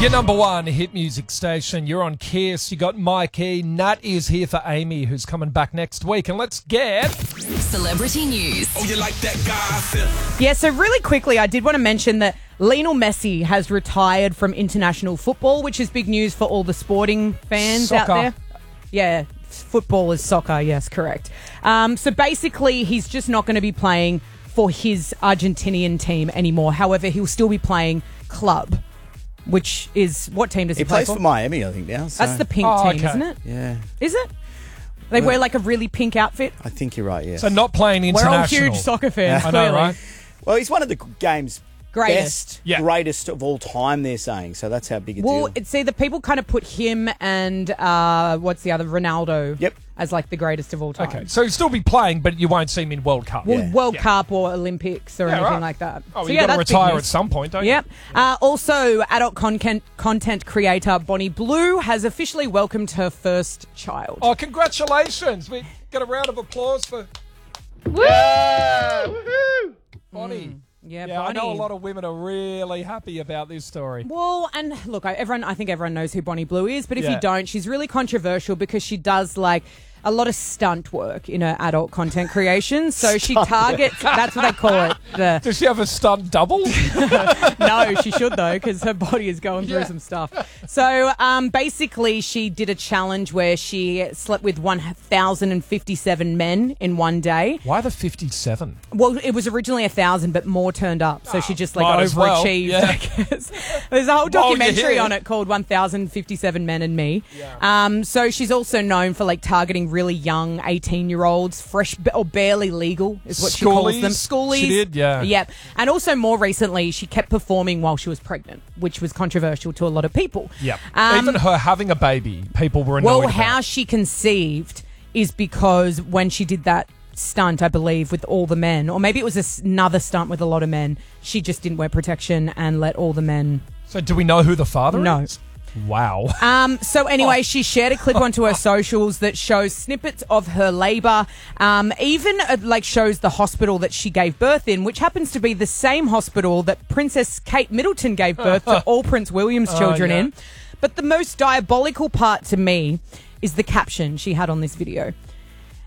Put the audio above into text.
Your number one hit music station. You're on Kiss. You got Mikey. Nat is here for Amy, who's coming back next week. And let's get Celebrity news. Oh, you like that gossip? Yeah, so really quickly, I did want to mention that Lionel Messi has retired from international football, which is big news for all the sporting fans Soccer. out there. Yeah, football is soccer, yes, correct. So basically, he's just not going to be playing for his Argentinian team anymore. However, he'll still be playing club, which is, what team does he play plays for Miami, I think, now. So. That's the pink team, okay. isn't it? Yeah, Is it? They wear like a really pink outfit. I think you're right, yes. so not playing We're international. all huge soccer fans, I know, clearly. right? Well, he's one of the game's Greatest. greatest of all time, they're saying. So that's how big a Well, deal. it's either people kind of put him and what's the other, Ronaldo, Yep. as like the greatest of all time. Okay, so he'll still be playing, but you won't see him in World Cup. Well, Yeah. World Cup or Olympics or Yeah, anything right. like that. Oh, So you've yeah, got to that's big retire news. at some point, don't you? Yep. Also, adult content creator Bonnie Blue has officially welcomed her first child. Oh, congratulations. We get a round of applause for Bonnie. Yeah, Yeah, I Bonnie. know a lot of women are really happy about this story. Well, and look, I think everyone knows who Bonnie Blue is, but if Yeah. you don't, she's really controversial because she does like a lot of stunt work in her adult content creation. So she targets, that's what they call it. Does she have a stunt double? No, she should though, because her body is going through some stuff. So basically, she did a challenge where she slept with 1,057 men in one day. Why the 57? Well, it was originally 1,000, but more turned up. So she just like might as well, overachieved. yeah. I guess. There's a whole While you're documentary here. on it called 1,057 Men and Me. So she's also known for like targeting really young 18-year-olds, fresh or barely legal is what she calls them. Schoolies. She did, yeah. Yep. And also more recently, she kept performing while she was pregnant, which was controversial to a lot of people. Yep. Even her having a baby, people were annoyed Well, about. how she conceived is because when she did that stunt, I believe, with all the men, or maybe it was another stunt with a lot of men, she just didn't wear protection and let all the men. So do we know who the father No. is? Wow. So anyway, she shared a clip onto her socials that shows snippets of her labour, even like shows the hospital that she gave birth in, which happens to be the same hospital that Princess Kate Middleton gave birth to all Prince William's children yeah. in. But the most diabolical part to me is the caption she had on this video.